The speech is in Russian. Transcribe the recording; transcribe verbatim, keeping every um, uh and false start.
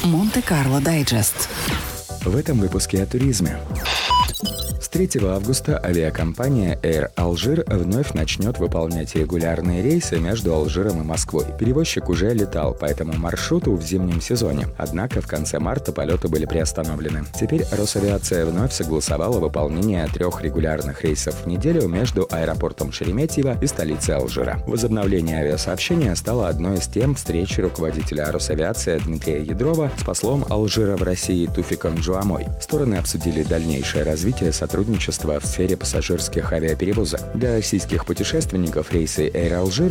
Монте-Карло Дайджест. В этом выпуске о туризме. С третьего августа авиакомпания Air Algérie вновь начнет выполнять регулярные рейсы между Алжиром и Москвой. Перевозчик уже летал по этому маршруту в зимнем сезоне, однако в конце марта полеты были приостановлены. Теперь Росавиация вновь согласовала выполнение трех регулярных рейсов в неделю между аэропортом Шереметьево и столицей Алжира. Возобновление авиасообщения стало одной из тем встречи руководителя Росавиации Дмитрия Ядрова с послом Алжира в России Туфиком Джуамой. Стороны обсудили дальнейшее развитие сотрудничества в сфере пассажирских авиаперевозок. Для российских путешественников рейсы Air Algérie